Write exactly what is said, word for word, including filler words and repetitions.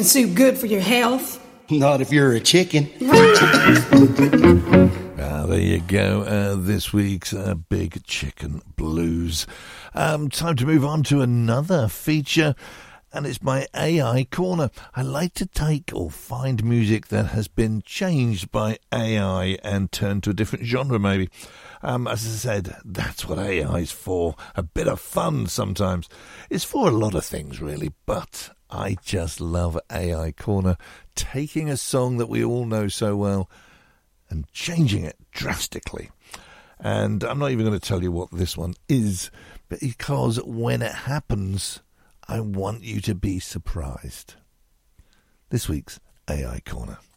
chicken soup good for your health? Not if you're a chicken. Ah, there you go. Uh, this week's uh, Big Chicken Blues. Um, time to move on to another feature, and it's my A I Corner. I like to take or find music that has been changed by A I and turned to a different genre, maybe. Um, as I said, that's what A I is for. A bit of fun sometimes. It's for a lot of things, really, but I just love A I Corner, taking a song that we all know so well and changing it drastically. And I'm not even going to tell you what this one is, because when it happens, I want you to be surprised. This week's A I Corner.